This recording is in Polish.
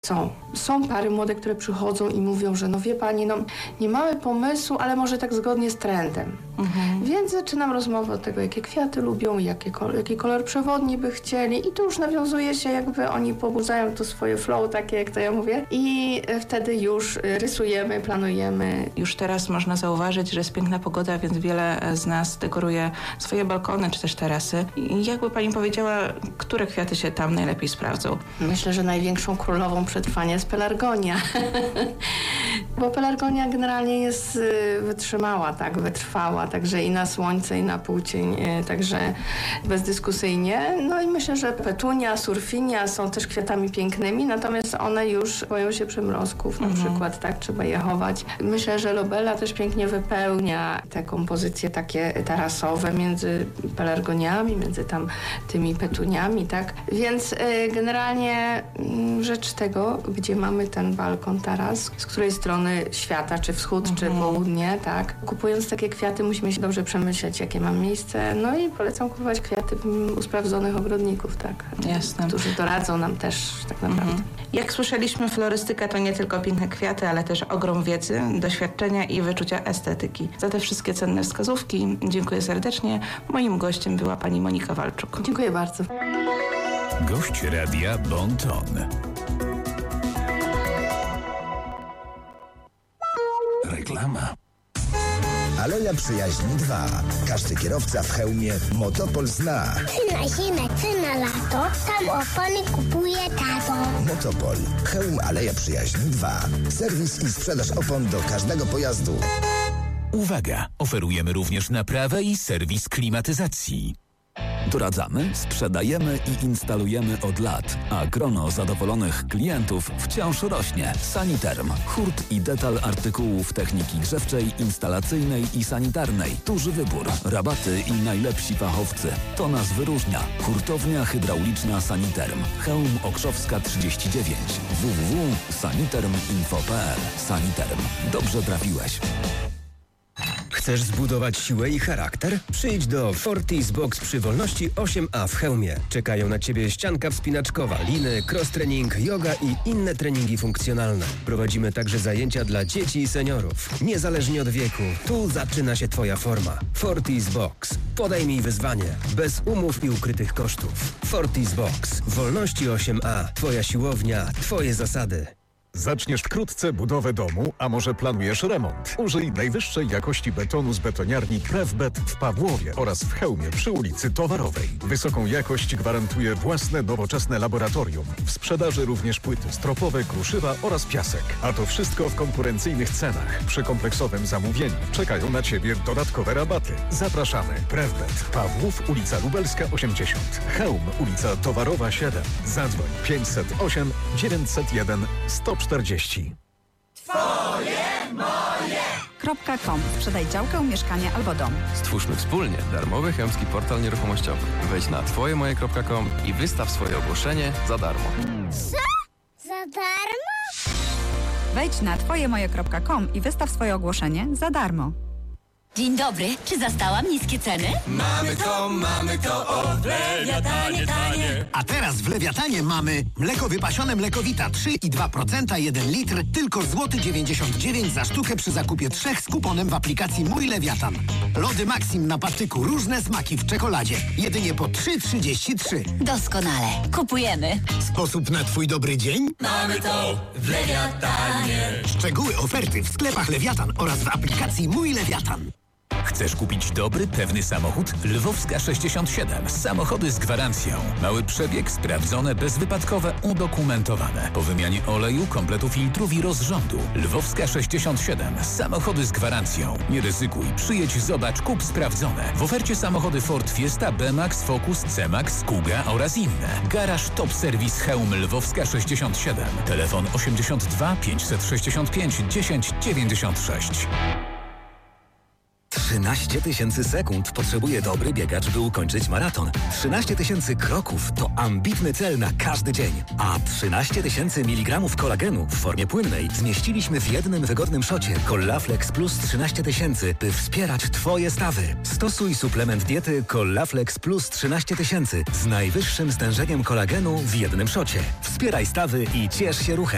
Są pary młode, które przychodzą i mówią, że no wie pani, no nie mamy pomysłu, ale może tak zgodnie z trendem. Więc zaczynam rozmowę od tego, jakie kwiaty lubią, jaki kolor przewodni by chcieli i tu już nawiązuje się, jakby oni pobudzają to swoje flow, takie jak to ja mówię, i wtedy już rysujemy, planujemy. Już teraz można zauważyć, że jest piękna pogoda, więc wiele z nas dekoruje swoje balkony czy też tarasy. I jakby pani powiedziała, które kwiaty się tam najlepiej sprawdzą? Myślę, że największą królową przetrwania jest pelargonia. Bo pelargonia generalnie jest wytrzymała, tak, wytrwała, także i na słońce, i na półcień, także bezdyskusyjnie. No i myślę, że petunia, surfinia są też kwiatami pięknymi, natomiast one już boją się przymrozków, na przykład, tak, trzeba je chować. Myślę, że lobella też pięknie wypełnia te kompozycje takie tarasowe między pelargoniami, między tam tymi petuniami, tak. Więc generalnie rzecz tego, gdzie mamy ten balkon, taras, z której strony świata, czy wschód, czy południe, tak. Kupując takie kwiaty musimy się dobrze przemyśleć, jakie ma miejsce, no i polecam kupować kwiaty u sprawdzonych ogrodników, tak. Jasne. Którzy doradzą nam też tak naprawdę. Jak słyszeliśmy, florystyka to nie tylko piękne kwiaty, ale też ogrom wiedzy, doświadczenia i wyczucia estetyki. Za te wszystkie cenne wskazówki dziękuję serdecznie. Moim gościem była pani Monika Walczuk. Dziękuję bardzo. Gość radia Bon Ton. Reklama. Aleja Przyjaźni 2. Każdy kierowca w hełmie Motopol zna. Ty na zimę, ty na lato, tam opony kupuje tato. Motopol. Hełm Aleja Przyjaźni 2. Serwis i sprzedaż opon do każdego pojazdu. Uwaga! Oferujemy również naprawę i serwis klimatyzacji. Doradzamy, sprzedajemy i instalujemy od lat, a grono zadowolonych klientów wciąż rośnie. Saniterm. Hurt i detal artykułów techniki grzewczej, instalacyjnej i sanitarnej. Duży wybór, rabaty i najlepsi fachowcy. To nas wyróżnia. Hurtownia hydrauliczna Saniterm. Chełm Okrzowska 39. www.saniterminfo.pl. Saniterm. Dobrze trafiłeś. Chcesz zbudować siłę i charakter? Przyjdź do Fortis Box przy Wolności 8A w Chełmie. Czekają na Ciebie ścianka wspinaczkowa, liny, cross-training, yoga i inne treningi funkcjonalne. Prowadzimy także zajęcia dla dzieci i seniorów. Niezależnie od wieku, tu zaczyna się Twoja forma. Fortis Box. Podejmij wyzwanie. Bez umów i ukrytych kosztów. Fortis Box. Wolności 8A. Twoja siłownia, Twoje zasady. Zaczniesz wkrótce budowę domu, a może planujesz remont? Użyj najwyższej jakości betonu z betoniarni Prefbet w Pawłowie oraz w Chełmie przy ulicy Towarowej. Wysoką jakość gwarantuje własne nowoczesne laboratorium. W sprzedaży również płyty stropowe, kruszywa oraz piasek. A to wszystko w konkurencyjnych cenach. Przy kompleksowym zamówieniu czekają na Ciebie dodatkowe rabaty. Zapraszamy. Prefbet. Pawłów, ulica Lubelska 80. Chełm, ulica Towarowa 7. Zadzwoń 508 901 140. .com. Sprzedaj działkę, mieszkanie albo dom. Stwórzmy wspólnie darmowy chełmski portal nieruchomościowy. Wejdź na twojemoje.com i wystaw swoje ogłoszenie za darmo. Co? Za darmo? Wejdź na twojemoje.com i wystaw swoje ogłoszenie za darmo. Dzień dobry, czy zastałam niskie ceny? Mamy to, o, w Lewiatanie tanie. A teraz w Lewiatanie mamy mleko wypasione Mlekowita 3,2%, 1 litr, tylko złoty 99 za sztukę przy zakupie 3 z kuponem w aplikacji Mój Lewiatan. Lody Maxim na patyku, różne smaki w czekoladzie, jedynie po 3,33. Doskonale, kupujemy. Sposób na Twój dobry dzień? Mamy to w Lewiatanie. Szczegóły oferty w sklepach Lewiatan oraz w aplikacji Mój Lewiatan. Chcesz kupić dobry, pewny samochód? Lwowska 67. Samochody z gwarancją. Mały przebieg, sprawdzone, bezwypadkowe, udokumentowane. Po wymianie oleju, kompletu filtrów i rozrządu. Lwowska 67. Samochody z gwarancją. Nie ryzykuj. Przyjedź, zobacz, kup sprawdzone. W ofercie samochody Ford Fiesta, B-Max, Focus, C-Max, Kuga oraz inne. Garaż Top Service Chełm Lwowska 67. Telefon 82 565 10 96. 13 000 sekund potrzebuje dobry biegacz, by ukończyć maraton. 13 000 kroków to ambitny cel na każdy dzień. A 13 000 mg kolagenu w formie płynnej zmieściliśmy w jednym wygodnym szocie. Collaflex Plus 13 000, by wspierać Twoje stawy. Stosuj suplement diety Collaflex Plus 13 000 z najwyższym stężeniem kolagenu w jednym szocie. Wspieraj stawy i ciesz się ruchem.